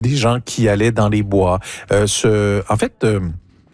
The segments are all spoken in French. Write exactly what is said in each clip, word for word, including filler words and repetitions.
des gens qui allaient dans les bois. Euh, ce, en fait, euh,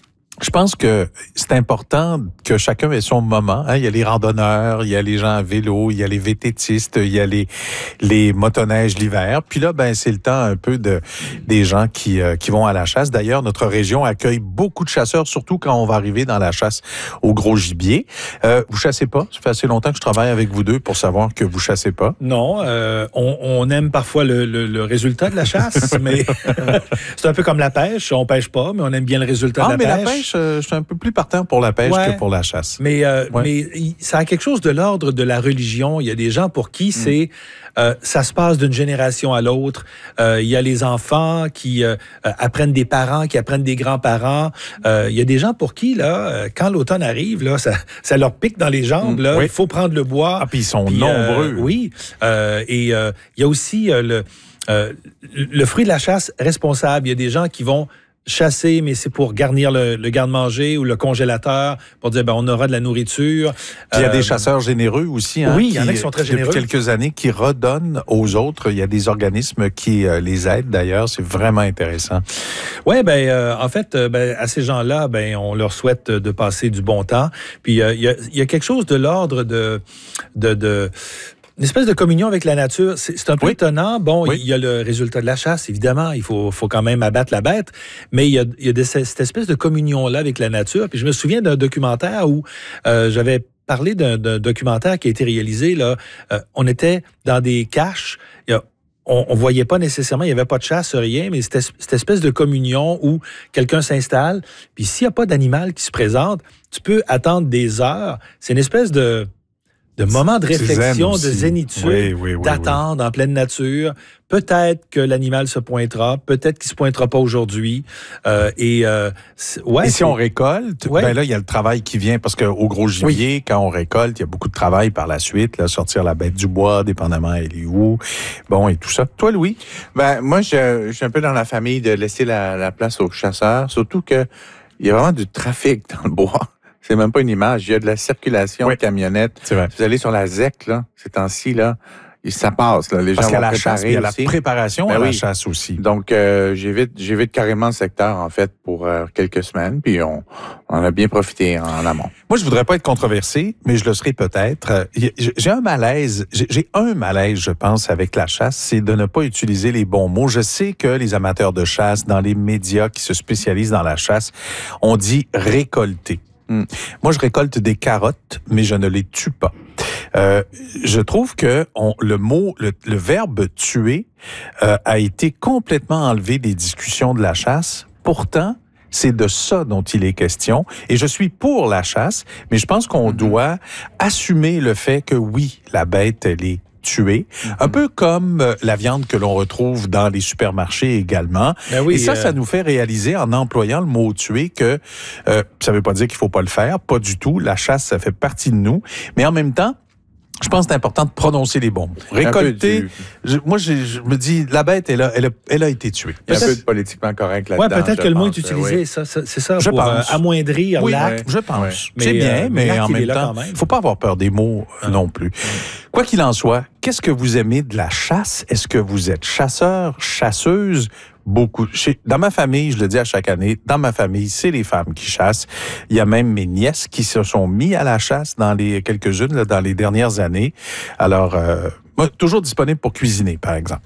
je pense que c'est important que chacun ait son moment. Hein. Il y a les randonneurs, il y a les gens à vélo, il y a les vététistes, il y a les les motoneiges l'hiver. Puis là, ben c'est le temps un peu de des gens qui euh, qui vont à la chasse. D'ailleurs, notre région accueille beaucoup de chasseurs, surtout quand on va arriver dans la chasse au gros gibier. Euh, vous chassez pas? Ça fait assez longtemps que je travaille avec vous deux pour savoir que vous chassez pas. Non, euh, on, on aime parfois le, le, le résultat de la chasse, mais c'est un peu comme la pêche. On pêche pas, mais on aime bien le résultat ah, de la mais pêche. La pêche je suis un peu plus partant pour la pêche ouais, que pour la chasse. Mais, euh, ouais. mais ça a quelque chose de l'ordre de la religion. Il y a des gens pour qui mm. c'est euh, ça se passe d'une génération à l'autre. Euh, il y a les enfants qui euh, apprennent des parents, qui apprennent des grands-parents. Euh, il y a des gens pour qui, là, quand l'automne arrive, là, ça, ça leur pique dans les jambes. Là, mm. oui. Il faut prendre le bois. Ah, puis ils sont puis, nombreux. Euh, oui. Euh, et euh, il y a aussi euh, le, euh, le fruit de la chasse responsable. Il y a des gens qui vont chasser, mais c'est pour garnir le, le garde-manger ou le congélateur, pour dire, ben, on aura de la nourriture. Puis il y a euh, des chasseurs généreux aussi. Hein, oui, il y en a qui sont très généreux. Depuis quelques années, qui redonnent aux autres. Il y a des organismes qui euh, les aident, d'ailleurs. C'est vraiment intéressant. Oui, ben, euh, en fait, euh, ben, à ces gens-là, ben, on leur souhaite de passer du bon temps. Puis euh, il y a, il y a quelque chose de l'ordre de... de, de une espèce de communion avec la nature. C'est, c'est un peu oui. étonnant. Bon, oui. il y a le résultat de la chasse, évidemment. Il faut, faut quand même abattre la bête. Mais il y a, il y a de, cette espèce de communion-là avec la nature. Puis je me souviens d'un documentaire où euh, j'avais parlé d'un, d'un documentaire qui a été réalisé. Là, euh, on était dans des caches. Il y a, on, on voyait pas nécessairement, il y avait pas de chasse, rien, mais c'était cette espèce de communion où quelqu'un s'installe. Puis s'il y a pas d'animal qui se présente, tu peux attendre des heures. C'est une espèce de... de moments de réflexion, de zénitude, oui, oui, oui, d'attendre oui. en pleine nature. Peut-être que l'animal se pointera, peut-être qu'il se pointera pas aujourd'hui. Euh, et euh, ouais. Et si on récolte, ouais. ben là il y a le travail qui vient parce qu'au gros gibier, oui. quand on récolte, il y a beaucoup de travail par la suite, là, sortir la bête du bois, dépendamment elle est où, bon et tout ça. Toi, Louis? Ben moi, je, je suis un peu dans la famille de laisser la, la place aux chasseurs, surtout que il y a vraiment du trafic dans le bois. C'est même pas une image. Il y a de la circulation oui. de camionnettes. C'est vrai. Vous allez sur la Z E C, là, ces temps-ci, là, ça passe. Là. Les Parce gens qu'à vont la chasse, il y a la aussi. préparation ben à oui. la chasse aussi. Donc, euh, j'évite, j'évite carrément le secteur, en fait, pour euh, quelques semaines. Puis, on, on a bien profité en, en amont. Moi, je voudrais pas être controversé, mais je le serai peut-être. J'ai un malaise, j'ai un malaise, je pense, avec la chasse, c'est de ne pas utiliser les bons mots. Je sais que les amateurs de chasse, dans les médias qui se spécialisent dans la chasse, on dit récolter. Hum. Moi, je récolte des carottes, mais je ne les tue pas. Euh, je trouve que on, le mot, le, le verbe tuer euh, a été complètement enlevé des discussions de la chasse. Pourtant, c'est de ça dont il est question. Et je suis pour la chasse, mais je pense qu'on mm-hmm. doit assumer le fait que oui, la bête, elle est tuer, mm-hmm. un peu comme euh, la viande que l'on retrouve dans les supermarchés également. Ben oui, et ça, euh... ça nous fait réaliser en employant le mot tuer que euh, ça veut pas dire qu'il faut pas le faire, pas du tout. La chasse, ça fait partie de nous, mais en même temps, je pense que c'est important de prononcer les bons mots. Récolter, du... je, moi je, je me dis, la bête, elle a, elle a, elle a été tuée. Il y a un peu de politiquement correct là-dedans. Oui, peut-être que le mot est utilisé, oui. ça, ça, c'est ça, je pour pense. Euh, amoindrir oui, l'acte. Je pense. Ouais. C'est bien, euh, mais, mais en même temps, il ne faut pas avoir peur des mots ah. non plus. Ah. Quoi qu'il en soit, qu'est-ce que vous aimez de la chasse? Est-ce que vous êtes chasseur, chasseuse? Beaucoup. Chez, dans ma famille, je le dis à chaque année, dans ma famille, c'est les femmes qui chassent. Il y a même mes nièces qui se sont mis à la chasse dans les quelques-unes là, dans les dernières années. Alors, euh, moi, toujours disponible pour cuisiner, par exemple.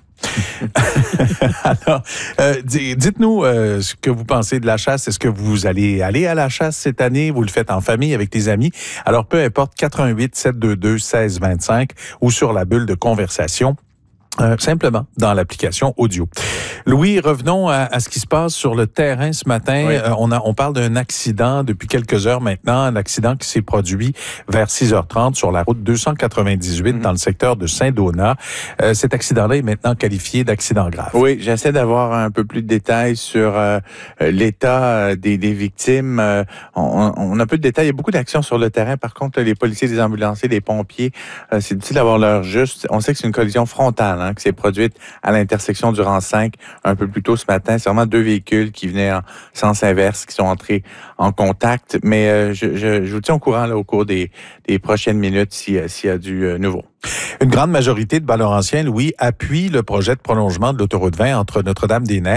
Alors, euh, dites-nous euh, ce que vous pensez de la chasse. Est-ce que vous allez aller à la chasse cette année? Vous le faites en famille avec des amis? Alors, peu importe, quatre un huit, sept deux deux, un six deux cinq ou sur la bulle de conversation. Euh, simplement dans l'application audio. Louis, revenons à, à ce qui se passe sur le terrain ce matin. Oui. Euh, on, a, on parle d'un accident depuis quelques heures maintenant, un accident qui s'est produit vers six heures trente sur la route deux cent quatre-vingt-dix-huit mm-hmm. dans le secteur de Saint-Donat. Euh, cet accident-là est maintenant qualifié d'accident grave. Oui, j'essaie d'avoir un peu plus de détails sur euh, l'état des, des victimes. Euh, on, on a peu de détails. Il y a beaucoup d'actions sur le terrain. Par contre, les policiers, les ambulanciers, les pompiers, euh, c'est difficile d'avoir l'heure juste. On sait que c'est une collision frontale hein, qui s'est produite à l'intersection du rang cinq un peu plus tôt ce matin. C'est vraiment deux véhicules qui venaient en sens inverse, qui sont entrés en contact. Mais euh, je, je, je vous tiens au courant là, au cours des, des prochaines minutes s'il si y a du euh, nouveau. Une grande majorité de Bas-Laurentiens, Louis, appuie le projet de prolongement de l'autoroute vingt entre Notre-Dame-des-Neiges